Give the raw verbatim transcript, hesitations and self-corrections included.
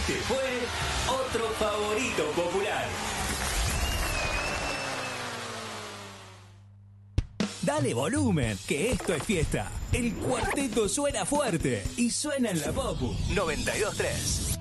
Este fue otro favorito popular. Dale volumen, que esto es fiesta. El cuarteto suena fuerte y suena en la Popu noventa y dos punto tres.